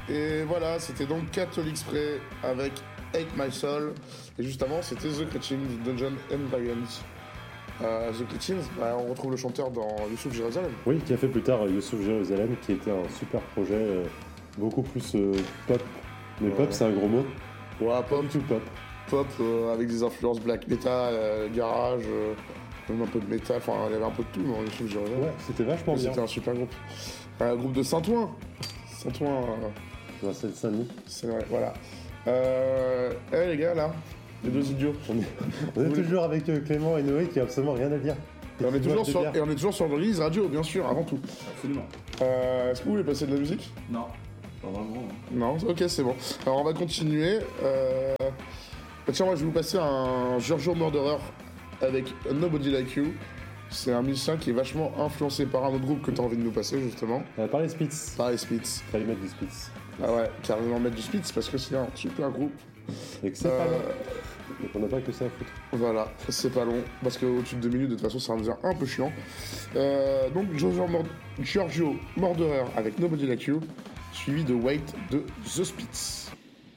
Et voilà, c'était donc Catholic Spray avec Hate My Soul. Et juste avant, c'était The Cretins, Dungeon and Dragons. The Cretins, on retrouve le chanteur dans Youssouf Jérusalem. Oui, qui a fait plus tard Youssouf Jérusalem, qui était un super projet, beaucoup plus pop. Mais pop, c'est un gros mot. Ouais, Pas du tout pop. Pop avec des influences black metal, garage, même un peu de métal, enfin il y avait un peu de tout dans Youssouf Jérusalem. Ouais, c'était vachement bien. C'était un super groupe. Un groupe de Saint-Ouen. Saint-Ouen. Ouais, c'est Saint-Denis. C'est vrai, voilà. Les gars, là, les deux idiots. On est toujours avec Clément et Noé qui a absolument rien à dire. Et on est toujours sur Release Radio, bien sûr, avant tout. Absolument. Est-ce que vous voulez passer de la musique ? Non, pas vraiment. Non, ok, c'est bon. Alors on va continuer. Tiens, moi je vais vous passer un Giorgio Murderer avec Nobody Like You. C'est un musicien qui est vachement influencé par un autre groupe que tu as envie de nous passer, justement. Par les Spitz. Par les Spitz. Fallait mettre du Spitz. Ah ouais, carrément mettre du Spitz parce que c'est un super groupe. Et que c'est pas long. Donc on n'a pas que ça à foutre. Voilà, c'est pas long, parce qu'au-dessus de 2 minutes, de toute façon, ça va devenir un peu chiant. Donc, Giorgio Murderer avec Nobody Like You, suivi de Wait de The Spitz.